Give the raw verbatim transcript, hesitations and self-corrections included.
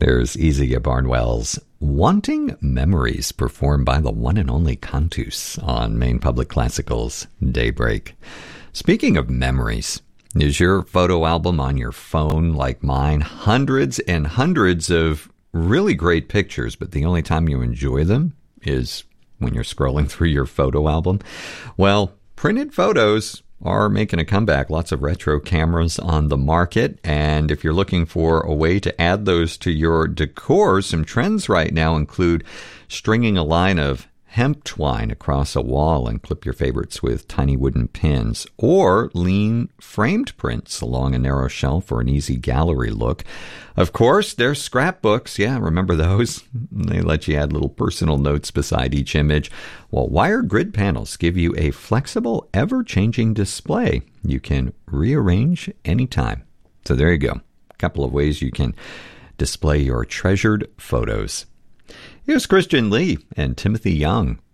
There's Ezia Barnwell's Wanting Memories, performed by the one and only Cantus on Maine Public Classical's Daybreak. Speaking of memories, is your photo album on your phone like mine? Hundreds and hundreds of really great pictures, but the only time you enjoy them is when you're scrolling through your photo album. Well, printed photos are making a comeback. Lots of retro cameras on the market. And if you're looking for a way to add those to your decor, some trends right now include stringing a line of hemp twine across a wall and clip your favorites with tiny wooden pins, or lean framed prints along a narrow shelf for an easy gallery look. Of course, there's scrapbooks. Yeah, remember those? They let you add little personal notes beside each image. Well, wire grid panels give you a flexible, ever-changing display you can rearrange anytime. So there you go. A couple of ways you can display your treasured photos. Here's Christian Lee and Timothy Young